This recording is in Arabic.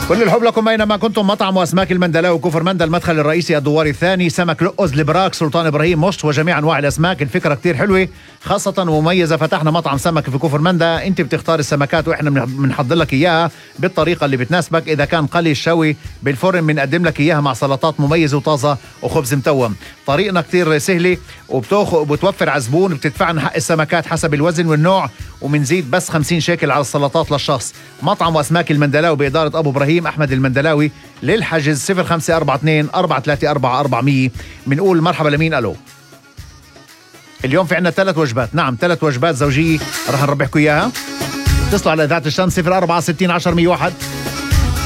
كل الحب لكم أينما كنتم. مطعم وأسماك المندلاوي كفر مندا، المدخل الرئيسي الدوار الثاني. سمك لؤز، البراك، سلطان إبراهيم، مشط وجميع أنواع الأسماك. الفكرة كتير حلوة خاصة ومميزة. فتحنا مطعم سمك في كفر مندا. أنت بتختار السمكات وإحنا بنحضر لك إياها بالطريقة اللي بتناسبك. إذا كان قلي الشوي بالفرن بنقدم لك إياها مع سلطات مميزة وطازة وخبز متوم. طريقنا كتير سهلة وبتوفر عزبون. بتدفعنا حق السمكات حسب الوزن والنوع، ومنزيد بس 50 شيكل على السلطات للشخص. مطعم وأسماك المندلاوي بإدارة أبو إبراهيم أحمد المندلاوي. للحجز 0542 434 400. بنقول مرحبا لمين. ألو. اليوم في عنا 3 وجبات. نعم 3 وجبات زوجية رح نربحكم إياها. اتصلوا على إذاعة الشمس 0460 10 101.